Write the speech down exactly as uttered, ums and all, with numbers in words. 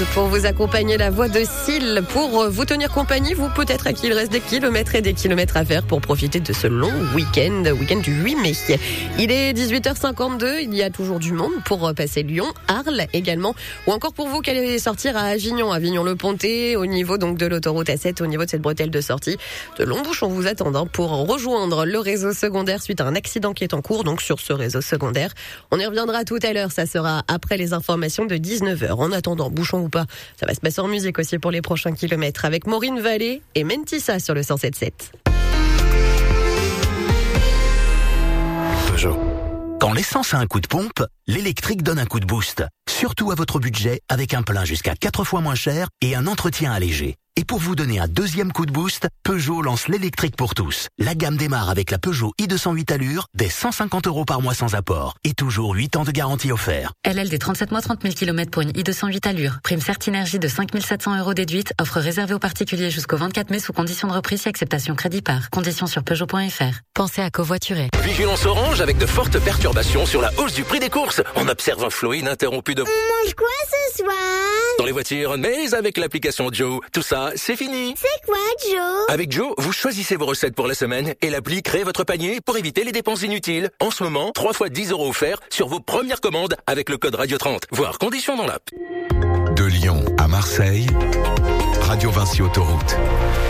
Pour vous accompagner, la voix de Syl, pour vous tenir compagnie, vous peut-être à qui il reste des kilomètres et des kilomètres à faire pour profiter de ce long week-end, week-end du huit mai. Il est dix-huit heures cinquante-deux, il y a toujours du monde pour passer Lyon, Arles également, ou encore pour vous qui allez sortir à Avignon, Avignon-le-Pontet, au niveau donc de l'autoroute A sept, au niveau de cette bretelle de sortie. De longs bouchons vous attendent hein, pour rejoindre le réseau secondaire suite à un accident qui est en cours, donc sur ce réseau secondaire. On y reviendra tout à l'heure, ça sera après les informations de dix-neuf heures. En attendant, bouchons ou pas, ça va se passer en musique aussi pour les prochains kilomètres avec Maureen Vallée et Mentissa sur le cent sept sept. Peugeot. Quand l'essence a un coup de pompe, l'électrique donne un coup de boost. Surtout à votre budget, avec un plein jusqu'à quatre fois moins cher et un entretien allégé. Et pour vous donner un deuxième coup de boost, Peugeot lance l'électrique pour tous. La gamme démarre avec la Peugeot i deux cent huit Allure, dès cent cinquante euros par mois sans apport. Et toujours huit ans de garantie offert. L L D trente-sept mois, trente mille kilomètres pour une i deux cent huit Allure. Prime Certinergie de cinq mille sept cents euros déduite. Offre réservée aux particuliers jusqu'au vingt-quatre mai sous condition de reprise et acceptation crédit par. Conditions sur Peugeot point F R. Pensez à covoiturer. Vigilance orange avec de fortes perturbations sur la hausse du prix des courses. On observe un flot ininterrompu de... On mange quoi ce soir? Dans les voitures, mais avec l'application Joe, tout ça, c'est fini. C'est quoi, Joe? Avec Joe, vous choisissez vos recettes pour la semaine et l'appli crée votre panier pour éviter les dépenses inutiles. En ce moment, trois fois dix euros offerts sur vos premières commandes avec le code Radio trente. Voir conditions dans l'app. De Lyon à Marseille, Radio Vinci Autoroute.